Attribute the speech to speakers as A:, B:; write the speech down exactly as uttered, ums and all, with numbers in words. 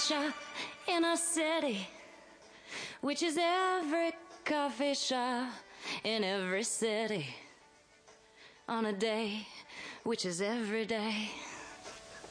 A: shop in a city, which is every coffee shop in every city, on a day which is every day.